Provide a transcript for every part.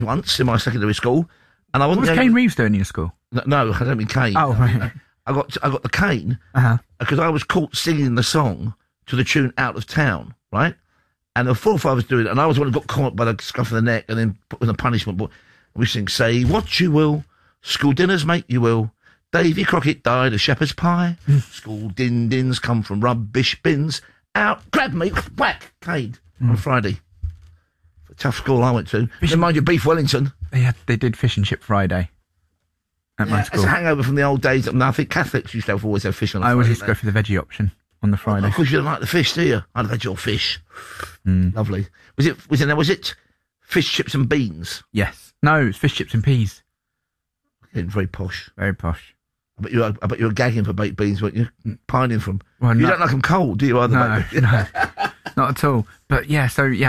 once in my secondary school, and I wasn't. What was Kane Reeves doing in your school? No, I don't mean Kane. Oh, right. I got the cane because I was caught singing the song to the tune "Out of Town," right? And there were 4 or 5 of us doing it, and I was the one who got caught by the scruff of the neck and then put in a punishment. But we sing, "Say what you will, school dinners make you ill. Davy Crockett died of shepherd's pie. School din-dins come from rubbish bins. Out, grab me, whack, cane on Friday." A tough school I went to. Never mind your beef Wellington. They did Fish and Chip Friday at my school. It's a hangover from the old days. I think Catholics used to always have fish on a Friday. I always used to go for the veggie option on the Friday. Of course you don't like the fish, do you? I'd veg or fish. Lovely. Was it fish, chips and beans? Yes. No, it's fish, chips and peas. Very posh. Very posh. I bet you were gagging for baked beans, weren't you? Pining from. Well, you don't like them cold, do you? No, not at all. But yeah,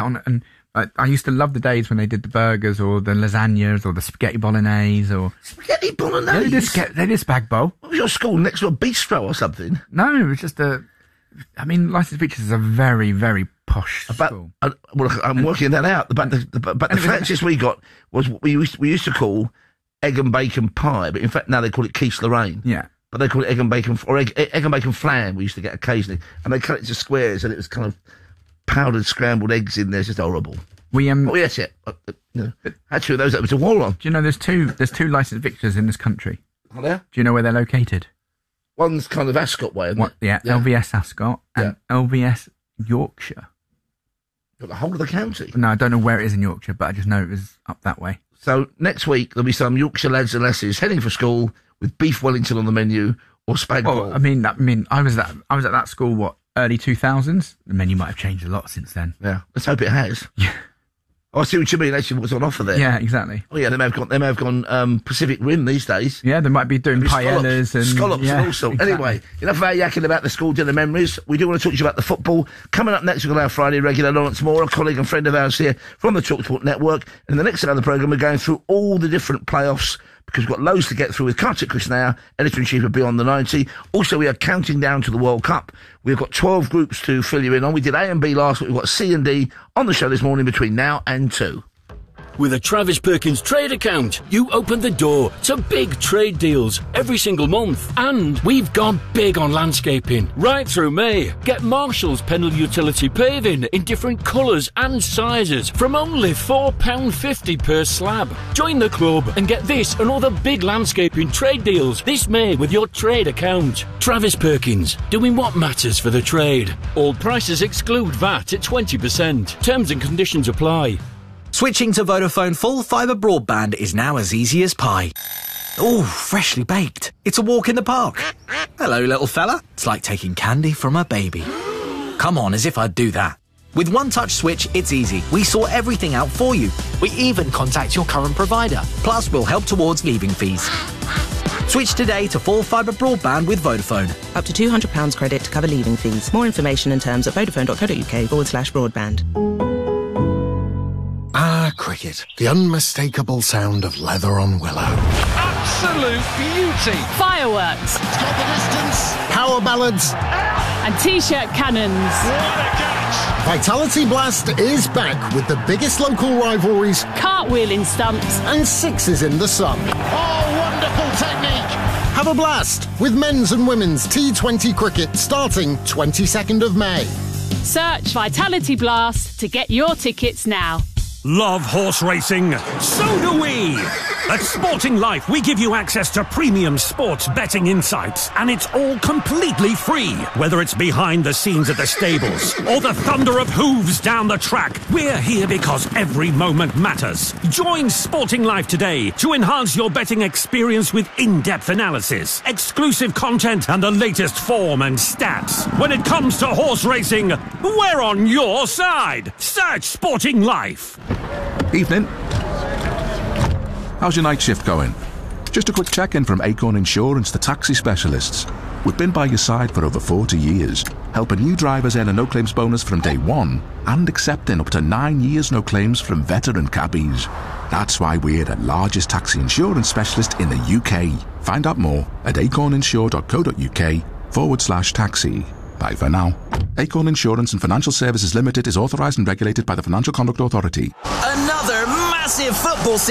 I used to love the days when they did the burgers or the lasagnas or the spaghetti bolognese or... Spaghetti bolognese? Yeah, they did spag bowl. What was your school, next to a bistro or something? No, it was just Licensed Features is a very, very posh school. I'm working that out. But the fanciest we got was what we used to call egg and bacon pie, but in fact now they call it quiche Lorraine. Yeah. But they call it egg and bacon, or egg and bacon flan we used to get occasionally. And they cut it to squares and it was kind of powdered scrambled eggs in there. It's just horrible. Yes, yeah. Had 2 of those. That was a war on. Do you know there's two licensed victors in this country? Are there? Do you know where they're located? One's kind of Ascot way, isn't it? Yeah, LVS Ascot and LVS Yorkshire. Got the whole of the county? No, I don't know where it is in Yorkshire, but I just know it was up that way. So next week there'll be some Yorkshire lads and lasses heading for school with beef Wellington on the menu or spag bowl. I mean, I was at that school, early 2000s? The menu might have changed a lot since then. Yeah, let's hope it has. Yeah. Oh, I see what you mean. Actually, what's on offer there? Yeah, exactly. Oh, yeah, they may have gone Pacific Rim these days. Yeah, they might be doing paellas and scallops and all sorts. Exactly. Anyway, enough of our yakking about the school dinner memories. We do want to talk to you about the football. Coming up next, we've got our Friday regular Lawrence Moore, a colleague and friend of ours here from the TalkSport Network. And in the next hour of the programme, we're going through all the different playoffs because we've got loads to get through with Kartik Krishnaiyer, editor-in-chief of Beyond the 90. Also, we are counting down to the World Cup. We've got 12 groups to fill you in on. We did A and B last week. We've got C and D on the show this morning between now and 2. With a Travis Perkins trade account, you open the door to big trade deals every single month. And we've gone big on landscaping right through May. Get Marshall's Pendle Utility Paving in different colours and sizes from only £4.50 per slab. Join the club and get this and other big landscaping trade deals this May with your trade account. Travis Perkins, doing what matters for the trade. All prices exclude VAT at 20%. Terms and conditions apply. Switching to Vodafone full fibre broadband is now as easy as pie. Ooh, freshly baked. It's a walk in the park. Hello, little fella. It's like taking candy from a baby. Come on, as if I'd do that. With One Touch Switch, it's easy. We sort everything out for you. We even contact your current provider. Plus, we'll help towards leaving fees. Switch today to full fibre broadband with Vodafone. Up to £200 credit to cover leaving fees. More information and terms at vodafone.co.uk/broadband. Ah, cricket. The unmistakable sound of leather on willow. Absolute beauty. Fireworks. It's got the distance. Power ballads. And T-shirt cannons. What a catch. Vitality Blast is back with the biggest local rivalries. Cartwheeling stumps. And sixes in the sun. Oh, wonderful technique. Have a blast with men's and women's T20 cricket starting 22nd of May. Search Vitality Blast to get your tickets now. Love horse racing? So do we! At Sporting Life, we give you access to premium sports betting insights, and it's all completely free. Whether it's behind the scenes at the stables or the thunder of hooves down the track, we're here because every moment matters. Join Sporting Life today to enhance your betting experience with in-depth analysis, exclusive content, and the latest form and stats. When it comes to horse racing, we're on your side. Search Sporting Life. Evening. How's your night shift going? Just a quick check-in from Acorn Insurance, the taxi specialists. We've been by your side for over 40 years, helping new drivers earn a no-claims bonus from day one and accepting up to 9 years no claims from veteran cabbies. That's why we're the largest taxi insurance specialist in the UK. Find out more at acorninsure.co.uk/taxi. Bye for now. Acorn Insurance and Financial Services Limited is authorised and regulated by the Financial Conduct Authority. Another massive football